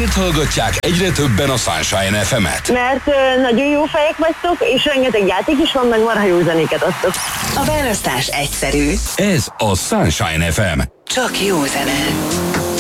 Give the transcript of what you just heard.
Miért hallgatják egyre többen a Sunshine FM-et? Mert nagyon jó fejek vagytok, és rengeteg játék is van, meg marha jó zenéket adtok. A választás egyszerű. Ez a Sunshine FM. Csak jó zene.